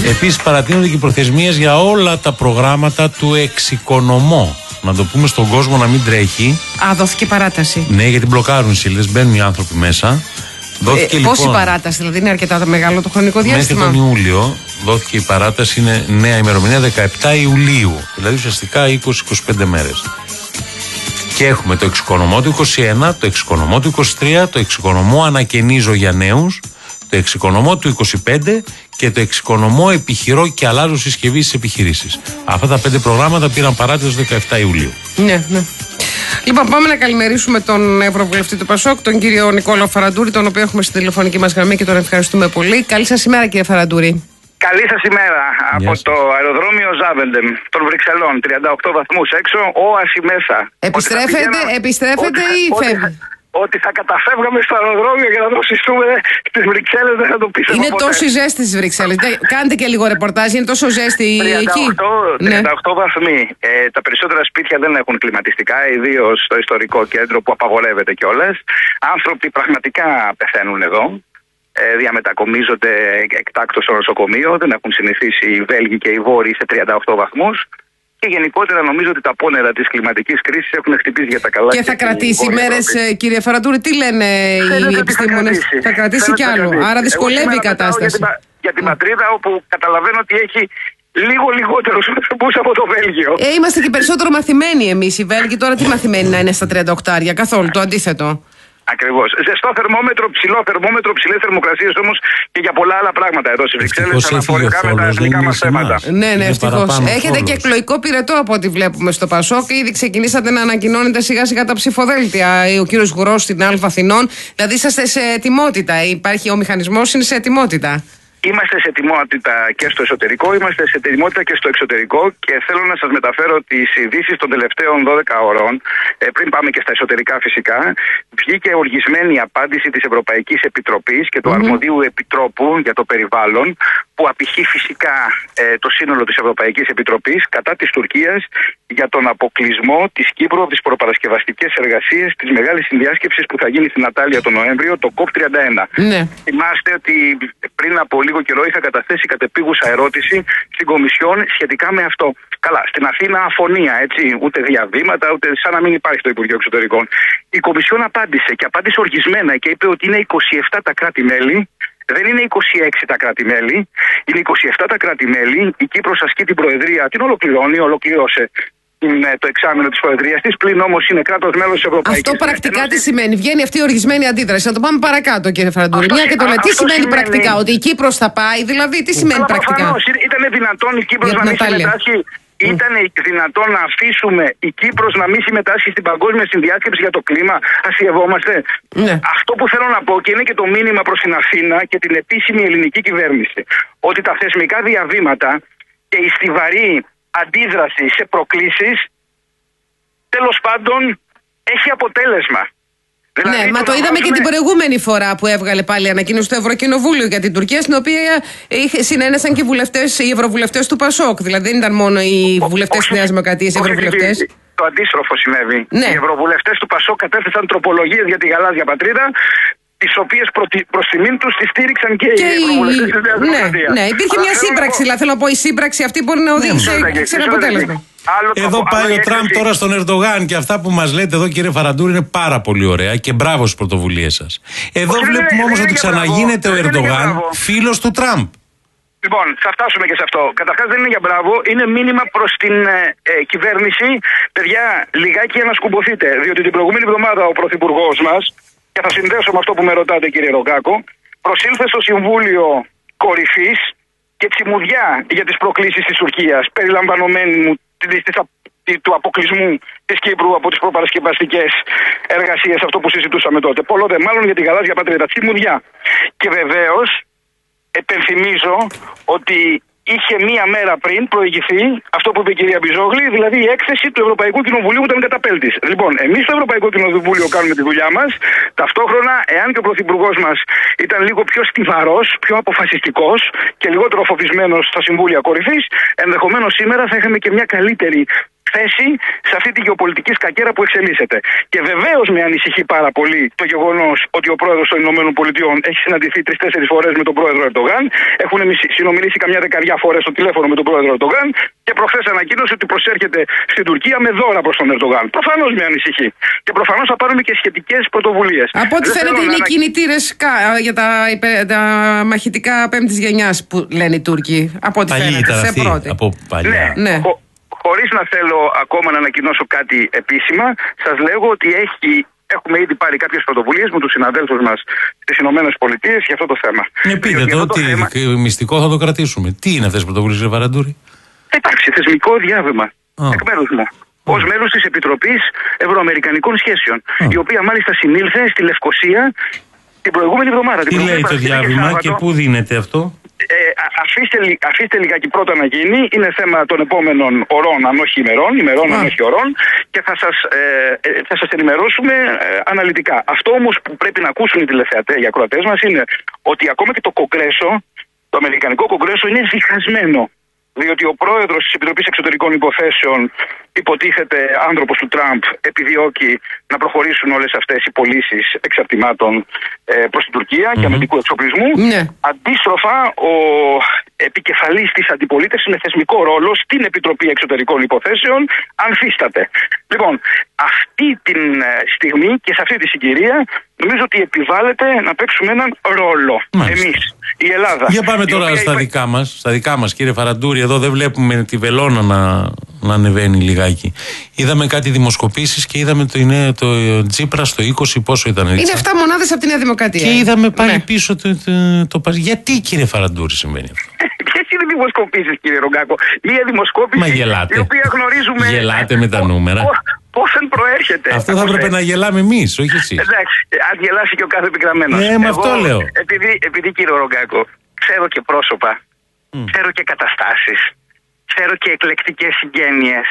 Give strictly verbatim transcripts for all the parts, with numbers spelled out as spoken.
Επίσης παρατείνονται και οι προθεσμίες για όλα τα προγράμματα του εξοικονομώ. Να το πούμε στον κόσμο να μην τρέχει. Α, δόθηκε παράταση. Ναι, γιατί μπλοκάρουν οι σελίδες, μπαίνουν οι άνθρωποι μέσα. Δόθηκε, ε, λοιπόν, πόση παράταση, δηλαδή είναι αρκετά μεγάλο το χρονικό διάστημα? Μέχρι τον Ιούλιο δόθηκε η παράταση, είναι νέα ημερομηνία δεκαεπτά Ιουλίου. Δηλαδή ουσιαστικά είκοσι με είκοσι πέντε μέρες. Και έχουμε το εξοικονομώ του είκοσι ένα, το εξοικονομώ του είκοσι τρία, το εξοικονομώ ανακαινίζω για νέους, το εξοικονομώ του είκοσι πέντε και το εξοικονομώ επιχειρώ και αλλάζω συσκευή στις επιχειρήσεις. Αυτά τα πέντε προγράμματα πήραν παράταση το δεκαεπτά Ιουλίου. Ναι, ναι. Λοιπόν, πάμε να καλημερίσουμε τον Ευρωβουλευτή του ΠΑΣΟΚ, τον κύριο Νικόλαο Φαραντούρη, τον οποίο έχουμε στην τηλεφωνική μας γραμμή και τον ευχαριστούμε πολύ. Καλή σας ημέρα, κύριε Φαραντούρη. Καλή σας ημέρα. Yes. Από το αεροδρόμιο Ζάβεντεμ των Βρυξελών, τριάντα οκτώ βαθμούς έξω, όαση μέσα. Επιστρέφετε, πηγαίνω, επιστρέφετε ότι, ή φεύγετε? Ότι, ότι θα καταφεύγαμε στο αεροδρόμιο για να δροσιστούμε στις Βρυξέλλες, δεν θα το πείσαμε. Είναι ποτέ. τόσο ζέστη στις Βρυξέλλες. Κάντε και λίγο ρεπορτάζ, είναι τόσο ζέστη εκεί. τριάντα οκτώ βαθμοί. Ε, τα περισσότερα σπίτια δεν έχουν κλιματιστικά, ιδίως στο ιστορικό κέντρο που απαγορεύεται κιόλας. Άνθρωποι πραγματικά πεθαίνουν εδώ. Ε, διαμετακομίζονται εκτάκτως στο νοσοκομείο, δεν έχουν συνηθίσει οι Βέλγοι και οι Βόρειοι σε τριάντα οκτώ βαθμούς. Και γενικότερα νομίζω ότι τα πόνερα της κλιματικής κρίσης έχουν χτυπήσει για τα καλά. Και θα κρατήσει μέρες, κύριε Φαραντούρη, τι λένε οι επιστήμονες? Θα, θα κρατήσει κι άλλο. Άρα δυσκολεύει η κατάσταση. Για την, για την πατρίδα, όπου καταλαβαίνω ότι έχει λίγο λιγότερους ανθρώπους από το Βέλγιο. Ε, είμαστε και περισσότερο μαθημένοι εμείς οι Βέλγοι. Τώρα τι μαθημένοι να είναι στα τριάντα οκτώ, καθόλου το αντίθετο. Ακριβώς. Ζεστό θερμόμετρο, ψηλό θερμόμετρο, ψηλές θερμοκρασίες όμως και για πολλά άλλα πράγματα εδώ στις Βρυξέλλες αναφορικά με τα εθνικά μας θέματα. Ναι, ναι, ευτυχώς. Έχετε και εκλογικό πυρετό από ό,τι βλέπουμε στο ΠΑΣΟΚ. Ήδη ξεκινήσατε να ανακοινώνετε σιγά σιγά τα ψηφοδέλτια. Ο κύριος Γουρός στην Αλφα Αθηνών. Δηλαδή είσαστε σε ετοιμότητα. Υπάρχει ο μηχανισμός, είναι σε ετοιμότητα. Είμαστε σε ετοιμότητα και στο εσωτερικό, είμαστε σε ετοιμότητα και στο εξωτερικό και θέλω να σας μεταφέρω τις ειδήσεις των τελευταίων δώδεκα ώρων, πριν πάμε και στα εσωτερικά φυσικά. Βγήκε οργισμένη απάντηση της Ευρωπαϊκής Επιτροπής και του mm-hmm. αρμοδίου επιτρόπου για το περιβάλλον, που απηχεί φυσικά ε, το σύνολο της Ευρωπαϊκής Επιτροπής κατά της Τουρκίας για τον αποκλεισμό της Κύπρου από τις προπαρασκευαστικές εργασίες της μεγάλης συνδιάσκεψης που θα γίνει στην Αντάλια τον Νοέμβριο, το κοπ τριάντα ένα. Ναι. Θυμάστε ότι πριν από λίγο καιρό είχα καταθέσει κατεπίγουσα ερώτηση στην Κομισιόν σχετικά με αυτό. Καλά, στην Αθήνα αφωνία, έτσι, ούτε διαβήματα, ούτε σαν να μην υπάρχει το Υπουργείο Εξωτερικών. Η Κομισιόν απάντησε και απάντησε οργισμένα και είπε ότι είναι είκοσι επτά τα κράτη-μέλη. Δεν είναι είκοσι έξι τα κράτη-μέλη, είναι είκοσι επτά τα κράτη-μέλη. Η Κύπρος ασκεί την Προεδρία, την ολοκληρώνει, ολοκλήρωσε το εξάμηνο της Προεδρίας της, πλην όμως είναι κράτος μέλος της Ευρωπαϊκής Ένωσης. Αυτό πρακτικά τι σημαίνει? Βγαίνει αυτή η οργισμένη αντίδραση. Να το πάμε παρακάτω, κύριε Φαραντούρη. Μια και το λέει. Τι σημαίνει, σημαίνει πρακτικά? Ότι η Κύπρος θα πάει, δηλαδή, τι σημαίνει Αλλά πρακτικά? Προφανώς, ήταν δυνατόν η Κύπρος να μην συμμετάσχει. Ήταν δυνατόν να αφήσουμε η Κύπρος να μην συμμετάσχει στην παγκόσμια συνδιάσκεψη για το κλίμα? Αστειευόμαστε. Ναι. Αυτό που θέλω να πω, και είναι και το μήνυμα προς την Αθήνα και την επίσημη ελληνική κυβέρνηση, ότι τα θεσμικά διαβήματα και η στιβαρή αντίδραση σε προκλήσεις τέλος πάντων έχει αποτέλεσμα. Δηλαδή, ναι, μα το είδαμε και την προηγούμενη φορά που έβγαλε πάλι ανακοίνωση στο Ευρωκοινοβούλιο για την Τουρκία, στην οποία είχε, συνένεσαν και βουλευτές, οι ευρωβουλευτές του ΠΑΣΟΚ. Δηλαδή δεν ήταν μόνο οι βουλευτές της Νέας Δημοκρατίας, οι ευρωβουλευτές. Το αντίστροφο συνέβη. Ναι. Οι ευρωβουλευτές του ΠΑΣΟΚ κατέθεσαν τροπολογίες για τη γαλάζια πατρίδα, τις οποίες προς τιμήν τους τις στήριξαν και, και οι ευρωβουλευτές της Νέας Δημοκρατίας. Ναι, ναι, υπήρχε Αλλά μια σύμπραξη. Δηλαδή θέλω να πω, η σύμπραξη αυτή μπορεί να οδήγησε ναι, σε ένα αποτέλεσμα. Εδώ πάει ο Τραμπ τώρα στον Ερντογάν και αυτά που μας λέτε εδώ, κύριε Φαραντούρη, είναι πάρα πολύ ωραία και μπράβο στις πρωτοβουλίες σας. Εδώ Όχι, βλέπουμε όμως ότι ξαναγίνεται ο Ερντογάν φίλος του Τραμπ. Λοιπόν, θα φτάσουμε και σε αυτό. Καταρχάς δεν είναι για μπράβο, είναι μήνυμα προς την ε, ε, κυβέρνηση. Παιδιά, λιγάκι ανασκουμποθείτε, διότι την προηγούμενη εβδομάδα ο Πρωθυπουργός μας, και θα συνδέσω με αυτό που με ρωτάτε κύριε Ρογκάκο, προσήλθε στο Συμβούλιο Κορυφής και τσιμουδιά για τις προκλήσεις της Τουρκίας, περιλαμβανομένου του αποκλεισμού της Κύπρου από τις προπαρασκευαστικές εργασίες, αυτό που συζητούσαμε τότε. Πολλό δε μάλλον για τη γαλάζια πατρίδα, τσιμουδιά. Και βεβαίως επενθυμίζω ότι είχε μία μέρα πριν προηγηθεί αυτό που είπε η κυρία Μπιζόγλη, δηλαδή η έκθεση του Ευρωπαϊκού Κοινοβουλίου που ήταν καταπέλτης. Λοιπόν, εμείς στο Ευρωπαϊκό Κοινοβούλιο κάνουμε τη δουλειά μας. Ταυτόχρονα, εάν και ο Πρωθυπουργός μας ήταν λίγο πιο στιβαρός, πιο αποφασιστικός και λιγότερο φοβισμένος στα Συμβούλια Κορυφής, ενδεχομένως σήμερα θα είχαμε και μια καλύτερη θέση σε αυτή τη γεωπολιτική σκακέρα που εξελίσσεται. Και βεβαίως με ανησυχεί πάρα πολύ το γεγονός ότι ο πρόεδρος των ΗΠΑ έχει συναντηθεί τρεις-τέσσερις φορές με τον πρόεδρο Ερντογάν, έχουν συνομιλήσει καμιά δεκαριά φορές στο τηλέφωνο με τον πρόεδρο Ερντογάν και προχθές ανακοίνωσε ότι προσέρχεται στην Τουρκία με δώρα προς τον Ερντογάν. Προφανώς με ανησυχεί. Και προφανώς θα πάρουμε και σχετικές πρωτοβουλίες. Από ό,τι φαίνεται είναι οι κινητήρες για τα, τα μαχητικά πέμπτης γενιάς που λένε οι Τούρκοι. Από ό,τι φαίνεται. Σε πρώτη. Από παλιά. Ναι. ναι. Χωρίς να θέλω ακόμα να ανακοινώσω κάτι επίσημα, σας λέγω ότι έχει, έχουμε ήδη πάρει κάποιες πρωτοβουλίες με τους συναδέλφους μας στις ΗΠΑ για αυτό το θέμα. Ναι, πείτε το, ότι θέμα... μυστικό θα το κρατήσουμε. Τι είναι αυτές οι πρωτοβουλίες, κύριε Βαραντούρη? Θα υπάρξει θεσμικό διάβημα oh. εκ μέρους μου. Oh. Ως μέλος της Επιτροπής Ευρωαμερικανικών Σχέσεων, oh. η οποία μάλιστα συνήλθε στη Λευκοσία την προηγούμενη εβδομάδα. Τι λέει το διάβημα και, και πού δίνεται αυτό? Ε, αφήστε, αφήστε λιγάκι πρώτα να γίνει. Είναι θέμα των επόμενων ωρών, αν όχι ημερών, ημερών αν όχι ωρών, και θα σας, ε, θα σας ενημερώσουμε ε, αναλυτικά. Αυτό όμως που πρέπει να ακούσουν οι τηλεθεατές, οι ακροατές μας, είναι ότι ακόμα και το Κογκρέσο, το Αμερικανικό Κογκρέσο, είναι διχασμένο. Διότι ο πρόεδρος της Επιτροπής Εξωτερικών Υποθέσεων, υποτίθεται άνθρωπος του Τραμπ, επιδιώκει να προχωρήσουν όλες αυτές οι πωλήσεις εξαρτημάτων ε, προς την Τουρκία mm-hmm. και αμυντικού εξοπλισμού. Ναι. Αντίστροφα, ο επικεφαλής της αντιπολίτευσης με θεσμικό ρόλο στην Επιτροπή Εξωτερικών Υποθέσεων ανθίσταται. Λοιπόν, αυτή τη στιγμή και σε αυτή τη συγκυρία νομίζω ότι επιβάλλεται να παίξουμε έναν ρόλο. Εμείς, η Ελλάδα. Για πάμε τώρα στα υπά... δικά μας, στα δικά μας, κύριε Φαραντούρη. Εδώ δεν βλέπουμε τη βελόνα να, να ανεβαίνει λιγάκι. Είδαμε κάτι δημοσκοπήσεις και είδαμε το, είναι, το Τσίπρα στο είκοσι, πόσο ήταν? Είναι εφτά μονάδες από τη Νέα Δημοκρατία. Και είδαμε πάλι ναι. πίσω το, το, το, το. Γιατί, κύριε Φαραντούρη, συμβαίνει αυτό? Ποιες είναι οι δημοσκοπήσεις, κύριε Ρογκάκο? Μία δημοσκόπηση Μα γελάτε. η οποία γνωρίζουμε. Γελάτε με τα νούμερα. Πώς δεν προέρχεται. Αυτό θα έπρεπε να γελάμε εμείς, όχι εσείς. Εντάξει, αν γελάσει και ο κάθε επιγραμμένος. Ναι, με αυτό λέω. Επειδή, επειδή, κύριε Ρογκάκο, ξέρω και πρόσωπα, mm. ξέρω και καταστάσεις, ξέρω και εκλεκτικές συγγένειες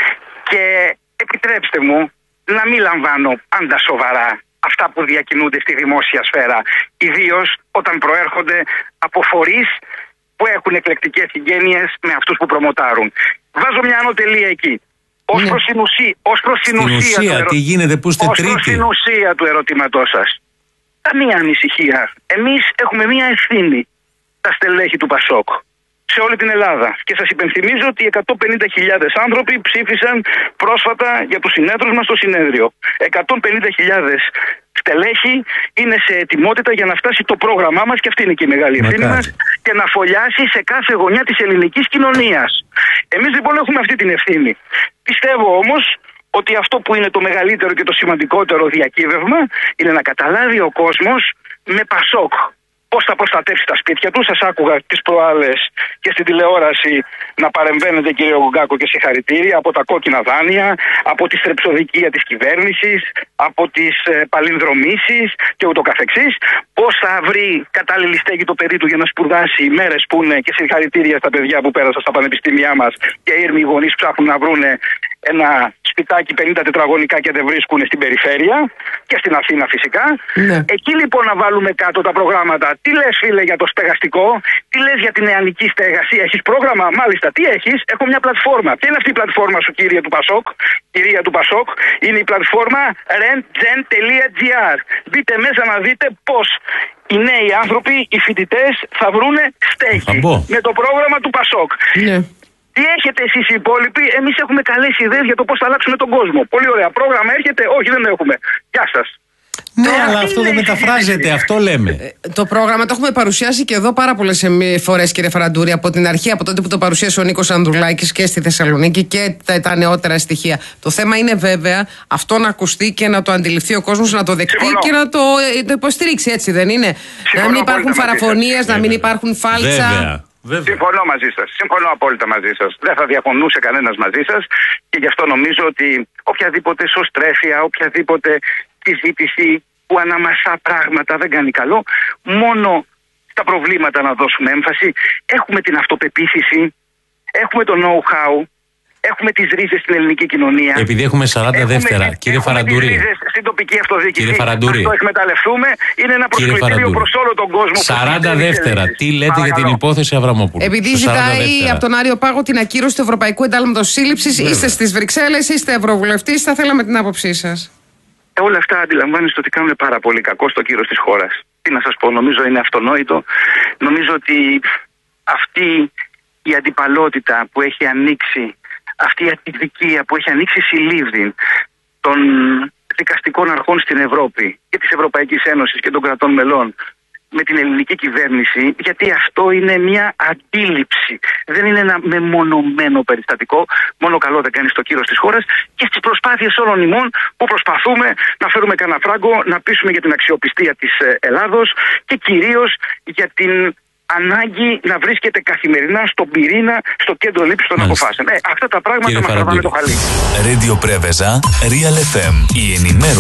και επιτρέψτε μου να μην λαμβάνω πάντα σοβαρά αυτά που διακινούνται στη δημόσια σφαίρα, ιδίως όταν προέρχονται από φορείς που έχουν εκλεκτικές συγγένειες με αυτούς που προμοτάρουν. Βάζω μια ανωτελεία εκεί. Ως προς την ουσία, ως προς την ουσία, ουσία ερω... τι γίνεται, που είστε τρίτη. Ως προς την ουσία του ερωτήματός σας. Καμία ανησυχία. Εμείς έχουμε μια ευθύνη, τα στελέχη του Πασόκ, σε όλη την Ελλάδα. Και σας υπενθυμίζω ότι εκατόν πενήντα χιλιάδες άνθρωποι ψήφισαν πρόσφατα για τους συνέδρους μας στο συνέδριο. εκατόν πενήντα χιλιάδες στελέχη είναι σε ετοιμότητα για να φτάσει το πρόγραμμά μας, και αυτή είναι και η μεγάλη ευθύνη μας, και να φωλιάσει σε κάθε γωνιά της ελληνικής κοινωνίας. Εμείς λοιπόν έχουμε αυτή την ευθύνη. Πιστεύω όμως ότι αυτό που είναι το μεγαλύτερο και το σημαντικότερο διακύβευμα είναι να καταλάβει ο κόσμος με Πασόκ πώς θα προστατεύσει τα σπίτια του. Σας άκουγα τις προάλλες και στην τηλεόραση να παρεμβαίνετε, κύριε Ρογκάκο, και συγχαρητήρια από τα κόκκινα δάνεια, από τη στρεψοδικία της κυβέρνησης, από τις ε, παλινδρομήσεις και ούτω καθεξής. Πώς θα βρει κατάλληλη στέγη το παιδί του για να σπουδάσει οι μέρες που είναι, και συγχαρητήρια στα παιδιά που πέρασαν στα πανεπιστήμια μας και οι ήρμοι γονείς ψάχνουν να βρούνε ένα σπιτάκι πενήντα τετραγωνικά και δεν βρίσκουν στην περιφέρεια και στην Αθήνα φυσικά. Ναι. Εκεί λοιπόν να βάλουμε κάτω τα προγράμματα. Τι λες, φίλε, για το στεγαστικό, τι λες για την νεανική στέγαση, έχεις πρόγραμμα? Μάλιστα, τι έχεις? Έχω μια πλατφόρμα. Ποια είναι αυτή η πλατφόρμα σου, κύριε του Πασόκ? Κυρία του Πασόκ, είναι η πλατφόρμα rentgen τελεία gr. Μπείτε μέσα να δείτε πώς οι νέοι άνθρωποι, οι φοιτητές θα βρούνε στέγη με το πρόγραμμα του Πασόκ. Ναι. Τι έχετε εσείς οι υπόλοιποι? Εμείς έχουμε καλές ιδέες για το πώς θα αλλάξουμε τον κόσμο. Πολύ ωραία. Πρόγραμμα έρχεται? Όχι, δεν έχουμε. Γεια σας. Ναι, ε, αλλά αυτό δεν μεταφράζεται, αυτό λέμε. Ε, το πρόγραμμα το έχουμε παρουσιάσει και εδώ πάρα πολλές φορές, κύριε Φαραντούρη, από την αρχή, από τότε που το παρουσίασε ο Νίκος Ανδρουλάκης και στη Θεσσαλονίκη και τα, τα νεότερα στοιχεία. Το θέμα είναι βέβαια αυτό να ακουστεί και να το αντιληφθεί ο κόσμος, να το δεκτεί. Συμφωνώ. Και να το, το υποστηρίξει, έτσι δεν είναι? Συμφωνώ, να μην υπάρχουν παραφωνίες, να μην υπάρχουν φάλτσα. Βέβαια. Βέβαια. Συμφωνώ μαζί σας. Συμφωνώ απόλυτα μαζί σας. Δεν θα διαφωνούσε κανένας μαζί σας και γι' αυτό νομίζω ότι οποιαδήποτε σωστρέφεια, οποιαδήποτε συζήτηση που αναμασά πράγματα δεν κάνει καλό. Μόνο στα προβλήματα να δώσουμε έμφαση. Έχουμε την αυτοπεποίθηση, έχουμε το know-how έχουμε τις ρίζες στην ελληνική κοινωνία. Επειδή έχουμε σαράντα έχουμε, δεύτερα, έχουμε κύριε Φαραντούρη. Τις ρίζες στην τοπική αυτοδιοίκηση. Κύριε Φαραντούρη. Αν το εκμεταλλευτούμε, είναι ένα προσκλητήριο προς όλο τον κόσμο. σαράντα δεύτερα. Τι λέτε Παρακαλώ. για την υπόθεση Αβραμόπουλου? Επειδή ζητάει από τον Άριο Πάγο την ακύρωση του Ευρωπαϊκού Εντάλματος Σύλληψης, είστε στις Βρυξέλλες, είστε ευρωβουλευτής, θα θέλαμε την άποψή σας. Όλα αυτά αντιλαμβάνεστε ότι κάνουν πάρα πολύ κακό στο κύρος της χώρας. Τι να σας πω, νομίζω είναι αυτονόητο. Νομίζω ότι αυτή η αντιπαλότητα που έχει ανοίξει, αυτή η αντιδικία που έχει ανοίξει συλλήβδιν των δικαστικών αρχών στην Ευρώπη και της Ευρωπαϊκής Ένωσης και των κρατών μελών με την ελληνική κυβέρνηση, γιατί αυτό είναι μια αντίληψη. Δεν είναι ένα μεμονωμένο περιστατικό. Μόνο καλό δεν κάνει στο κύρος της χώρας και στις προσπάθειες όλων ημών που προσπαθούμε να φέρουμε κανένα φράγκο, να πείσουμε για την αξιοπιστία της Ελλάδος και κυρίως για την ανάγκη να βρίσκεται καθημερινά στον πυρήνα, στο κέντρο λήψης των αποφάσεων. Ε, αυτά τα πράγματα μας τραβάνε το χαλί. Radio Preveza, Real εφ εμ, η ενημέρωση.